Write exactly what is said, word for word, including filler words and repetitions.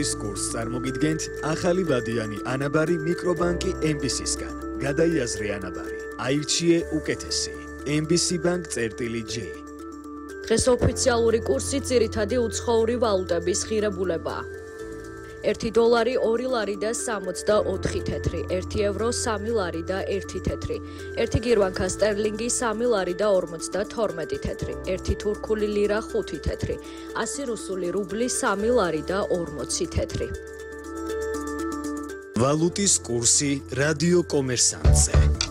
ვალუტის კურსს წარმოგიდგენთ ახალი ვადიანი ანაბარი მიკრობანკი ემ ბი სისგან. გადაიაზრე ანაბარი, აირჩიე უკეთესი. ემ ბი სი ბანკ წერტილი ჯი. დღეს ოფიციალური კურსი ძირითადი უცხოური ვალუტების ღირებულებაა. ერთი დოლარი ორი ლარი და სამოცდაოთხი თეთრი, ერთი ევრო სამი ლარი და ერთი თეთრი, ერთი გირვანქა სტერლინგი სამი ლარი და ორმოცდათორმეტი თეთრი, ერთი თურქული ლირა ხუთი თეთრი, ასი რუსული რუბლი სამი ლარი და ორმოცი თეთრი. ვალუტის კურსი რადიო კომერსანტზე.